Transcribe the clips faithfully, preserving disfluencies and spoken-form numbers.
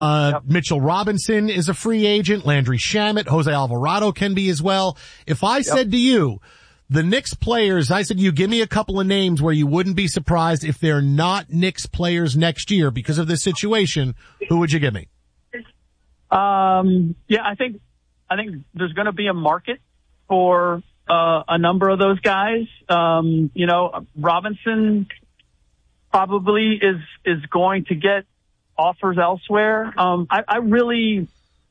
Uh, Yep. Mitchell Robinson is a free agent. Landry Shamet, Jose Alvarado can be as well. If I said to you, the Knicks players, I said, you give me a couple of names where you wouldn't be surprised if they're not Knicks players next year because of this situation, who would you give me? Um, yeah, I think, I think there's going to be a market for, uh, a number of those guys. Um, you know, Robinson probably is, is going to get offers elsewhere. Um, I, I really,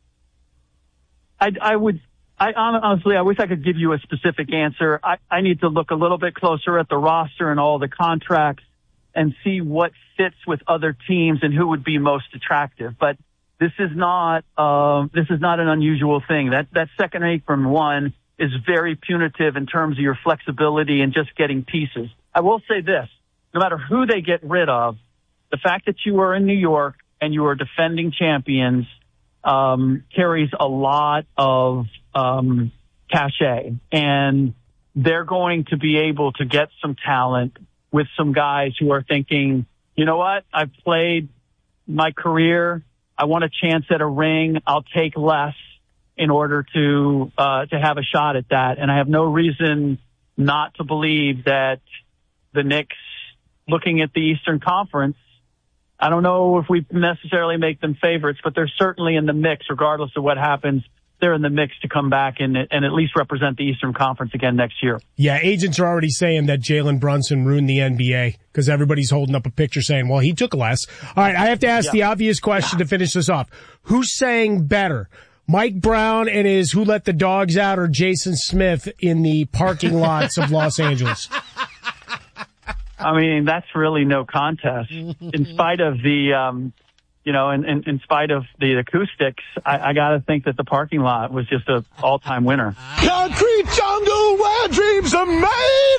I, I would, I honestly, I wish I could give you a specific answer. I, I need to look a little bit closer at the roster and all the contracts and see what fits with other teams and who would be most attractive. But this is not, uh, this is not an unusual thing. That, that second apron one is very punitive in terms of your flexibility and just getting pieces. I will say this, no matter who they get rid of, the fact that you are in New York and you are defending champions, um, carries a lot of, um, cachet, and they're going to be able to get some talent with some guys who are thinking, you know what? I've played my career. I want a chance at a ring. I'll take less in order to, uh, to have a shot at that. And I have no reason not to believe that the Knicks, looking at the Eastern Conference, I don't know if we necessarily make them favorites, but they're certainly in the mix, regardless of what happens. They're in the mix to come back and, and at least represent the Eastern Conference again next year. Yeah, agents are already saying that Jalen Brunson ruined the N B A because everybody's holding up a picture saying, well, he took less. All right, I have to ask yeah. the obvious question to finish this off. Who's saying better? Mike Brown and his Who Let the Dogs Out, or Jason Smith in the parking lots of Los Angeles? I mean, that's really no contest. In spite of the, um, you know, in, in, in spite of the acoustics, I, I got to think that the parking lot was just an all-time winner. Concrete jungle where dreams are made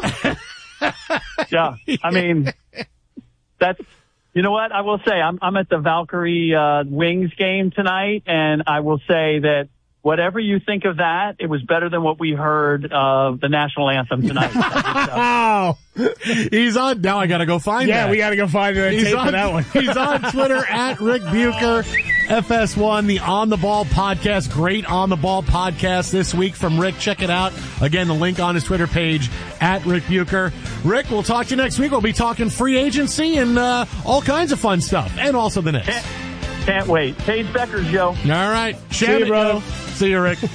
of. Yeah, I mean, that's, you know what? I will say, I'm, I'm at the Valkyrie uh, Wings game tonight, and I will say that whatever you think of that, it was better than what we heard uh, the national anthem tonight. Wow. He's on. Now I got to go find yeah, that. Yeah, we got to go find the he's tape on, for that one. He's on Twitter at Rick Bucher, F S one, the On the Ball podcast. Great On the Ball podcast this week from Rick. Check it out. Again, the link on his Twitter page at Rick Bucher. Rick, we'll talk to you next week. We'll be talking free agency and uh, all kinds of fun stuff, and also the Knicks. Can't, can't wait. Paige Beckers, Joe. All right. See you, bro. See you, Rick.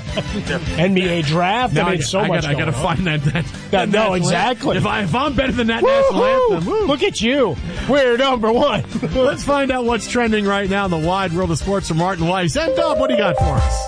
N B A draft. Now I mean, I, so I much. Gotta, I got to find that. that, that no, exactly. If, I, if I'm better than that national anthem, woo. Look at you. We're number one. Let's find out what's trending right now in the wide world of sports from Martin Weiss. And Dub, what do you got for us?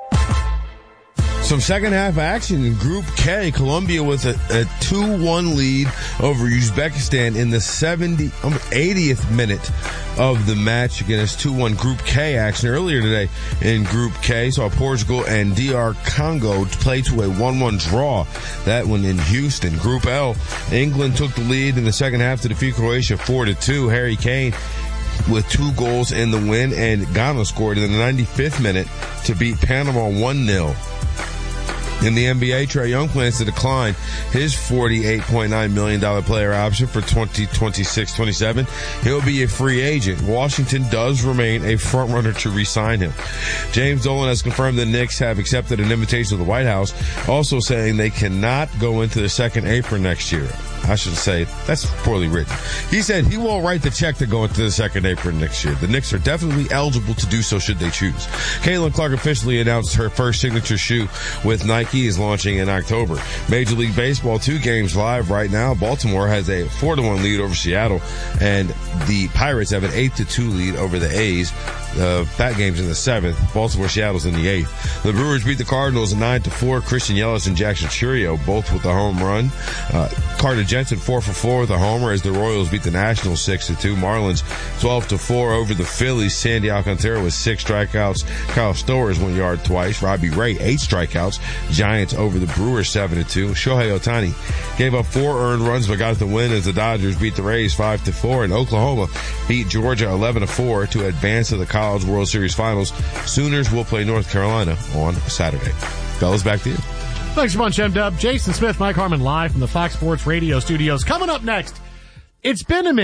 Some second half action in Group K. Colombia with a, a two one lead over Uzbekistan in the seventieth, eightieth minute of the match. Again, it's two one Group K action. Earlier today in Group K, saw Portugal and D R Congo play to a one one draw. That one in Houston. Group L, England took the lead in the second half to defeat Croatia four to two. Harry Kane with two goals in the win, and Ghana scored in the ninety-fifth minute to beat Panama one nil. In the N B A, Trae Young plans to decline his forty-eight point nine million dollars player option for twenty twenty-six twenty-seven. He'll be a free agent. Washington does remain a frontrunner to re-sign him. James Dolan has confirmed the Knicks have accepted an invitation to the White House, also saying they cannot go into the second apron next year. I should say, that's poorly written. He said he won't write the check to go into the second apron next year. The Knicks are definitely eligible to do so should they choose. Caitlin Clark officially announced her first signature shoe with Nike is launching in October. Major League Baseball, two games live right now. Baltimore has a four to one lead over Seattle, and the Pirates have an eight to two lead over the A's. Uh, that game's in the seventh. Baltimore, Seattle's in the eighth. The Brewers beat the Cardinals nine to four. Christian Yelich and Jackson Chourio both with a home run. Uh, Carter Jensen four for four with a homer as the Royals beat the Nationals six to two. Marlins twelve to four over the Phillies. Sandy Alcantara with six strikeouts. Kyle Stowers one yard twice. Robbie Ray eight strikeouts. Giants over the Brewers seven to two. Shohei Ohtani gave up four earned runs but got the win as the Dodgers beat the Rays five to four. And Oklahoma beat Georgia eleven to four to advance to the College World Series Finals. Sooners will play North Carolina on Saturday. Fellas, back to you. Thanks a bunch, M-Dub. Jason Smith, Mike Harmon live from the Fox Sports Radio studios. Coming up next, it's been a minute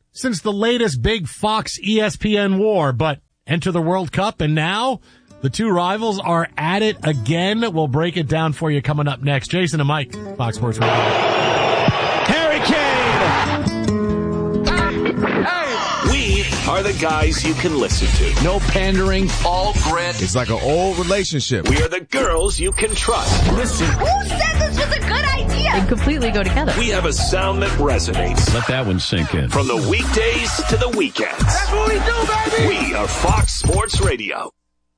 since the latest big Fox E S P N war, but enter the World Cup, and now the two rivals are at it again. We'll break it down for you coming up next. Jason and Mike, Fox Sports Radio. Harry Kane! We are the guys you can listen to. No pandering, all grit. It's like an old relationship. We are the girls you can trust. Listen. Who said this was a good idea? They completely go together. We have a sound that resonates. Let that one sink in. From the weekdays to the weekends. That's what we do, baby! We are Fox Sports Radio.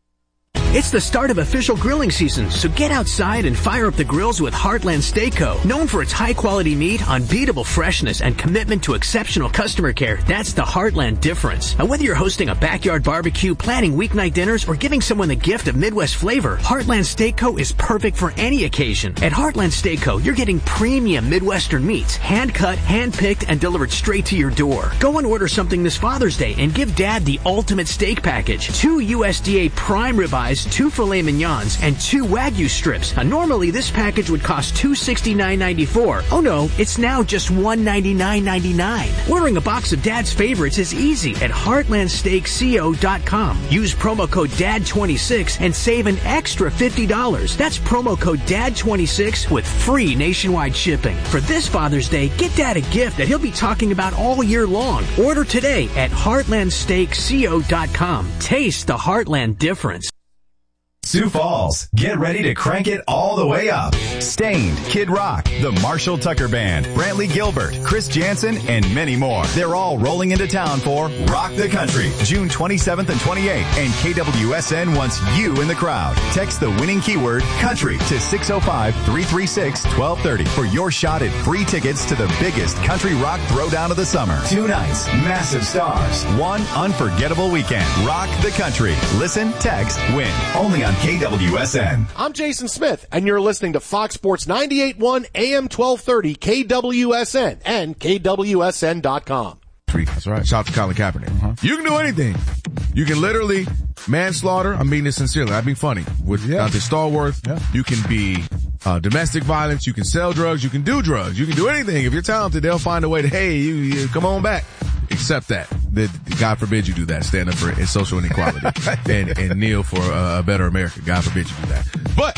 It's the start of official grilling season, so get outside and fire up the grills with Heartland Steak Co. Known for its high-quality meat, unbeatable freshness, and commitment to exceptional customer care, that's the Heartland difference. And whether you're hosting a backyard barbecue, planning weeknight dinners, or giving someone the gift of Midwest flavor, Heartland Steak Co. is perfect for any occasion. At Heartland Steak Co., you're getting premium Midwestern meats, hand-cut, hand-picked, and delivered straight to your door. Go and order something this Father's Day and give Dad the ultimate steak package. Two U S D A prime ribeyes, two filet mignons, and two Wagyu strips. Now, normally this package would cost two hundred sixty-nine dollars and ninety-four cents. Oh no, it's now just one hundred ninety-nine dollars and ninety-nine cents. Ordering a box of Dad's favorites is easy at heartland steak co dot com. Use promo code D A D twenty-six and save an extra fifty dollars. That's promo code D A D twenty-six with free nationwide shipping. For this Father's Day, get Dad a gift that he'll be talking about all year long. Order today at heartland steak co dot com. Taste the Heartland difference. Sioux Falls, get ready to crank it all the way up. Stained, Kid Rock, the Marshall Tucker Band, Brantley Gilbert, Chris Jansen, and many more. They're all rolling into town for Rock the Country, June twenty-seventh and twenty-eighth, and K W S N wants you in the crowd. Text the winning keyword country to six oh five, three three six, one two three oh for your shot at free tickets to the biggest country rock throwdown of the summer. Two nights, massive stars, one unforgettable weekend. Rock the Country. Listen, text, win. Only on K W S N. I'm Jason Smith, and you're listening to Fox Sports ninety-eight point one A M twelve thirty K W S N and K W S N dot com. That's right. Shout out to Colin Kaepernick. Uh-huh. You can do anything. You can literally manslaughter. I mean this sincerely. I mean funny. With yeah. Dante Stallworth, yeah. You can be uh, domestic violence. You can sell drugs. You can do drugs. You can do anything. If you're talented, they'll find a way to, hey, you, you come on back. Except that. that. God forbid you do that. Stand up for social inequality and, and kneel for a, a better America. God forbid you do that. But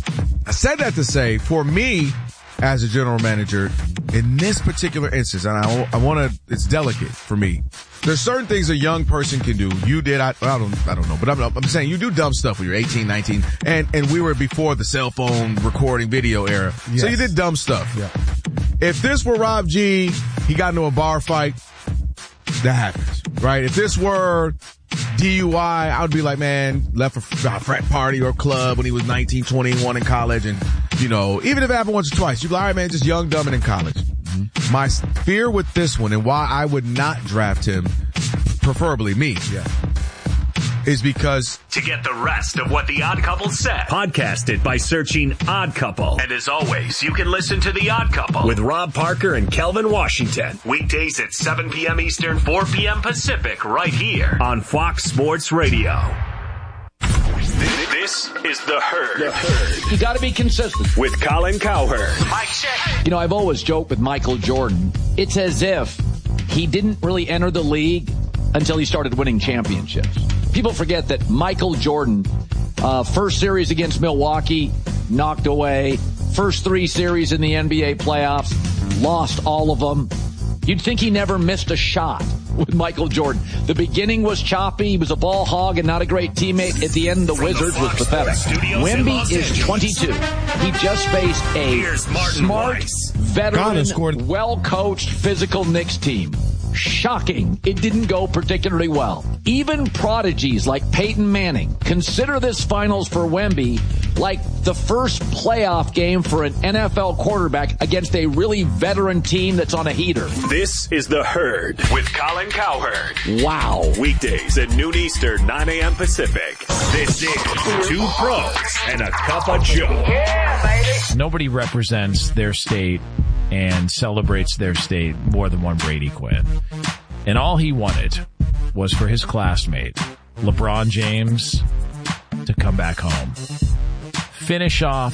I said that to say, for me, as a general manager, in this particular instance, and I, I want to, it's delicate for me. There's certain things a young person can do. You did, I, I don't, I don't know, but I'm, I'm saying you do dumb stuff when you're eighteen, nineteen, and, and we were before the cell phone recording video era. Yes. So you did dumb stuff. Yeah. If this were Rob G, he got into a bar fight, that happens, right? If this were D U I, I would be like, man, left a frat party or club when he was nineteen, twenty-one in college. And, you know, even if it happened once or twice, you'd be like, all right, man, just young, dumb, and in college. Mm-hmm. My fear with this one and why I would not draft him, preferably me, yeah, is because to get the rest of what The Odd Couple said, podcast it by searching Odd Couple. And as always, you can listen to The Odd Couple with Rob Parker and Kelvin Washington. Weekdays at seven p.m. Eastern, four p.m. Pacific, right here on Fox Sports Radio. This is The Herd. The Herd. You got to be consistent. With Colin Cowherd. Mike check. You know, I've always joked with Michael Jordan. It's as if he didn't really enter the league until he started winning championships. People forget that Michael Jordan, uh, first series against Milwaukee, knocked away. First three series in the N B A playoffs, lost all of them. You'd think he never missed a shot with Michael Jordan. The beginning was choppy. He was a ball hog and not a great teammate. At the end, the From Wizards the was pathetic. Wemby is twenty-two. He just faced a smart, Weiss. veteran, well-coached, physical Knicks team. Shocking. It didn't go particularly well. Even prodigies like Peyton Manning consider this finals for Wemby like the first playoff game for an N F L quarterback against a really veteran team that's on a heater. This is The Herd with Colin Cowherd. Wow. Weekdays at noon Eastern, nine a.m. Pacific. This is Two Pros and a Cup of Joe. Yeah, baby. Nobody represents their state and celebrates their state more than one Brady Quinn. And all he wanted was for his classmate, LeBron James, to come back home. Finish off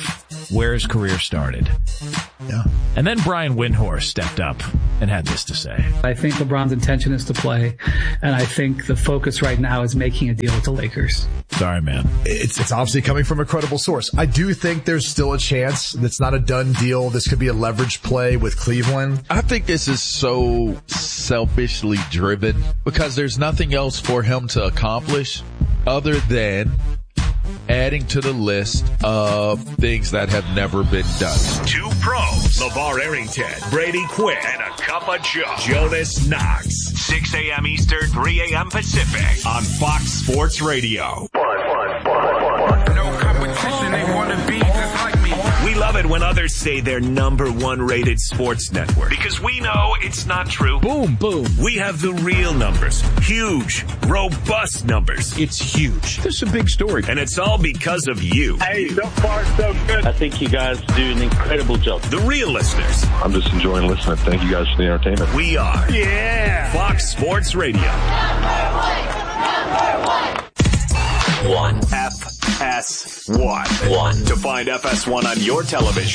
where his career started. Yeah. And then Brian Windhorst stepped up and had this to say. I think LeBron's intention is to play, and I think the focus right now is making a deal with the Lakers. Sorry, man. It's, it's obviously coming from a credible source. I do think there's still a chance. It's not a done deal. This could be a leverage play with Cleveland. I think this is so selfishly driven because there's nothing else for him to accomplish other than adding to the list of things that have never been done. Two pros, LeVar Arrington, Brady Quinn, and a cup of Joe, Jonas Knox. six a.m. Eastern, three a.m. Pacific on Fox Sports Radio. No competition, they want to be just like me. We love it when others say they're number one rated sports network because we know it's not true. Boom, boom. We have the real numbers. Huge, robust numbers. It's huge. This is a big story. And it's all because of you. Hey, so far so good. I think you guys do an incredible job. The real listeners. I'm just enjoying listening. Thank you guys for the entertainment. We are. Yeah. Fox Sports Radio. Number one. Number one. One. F S one. One. To find F S one on your television.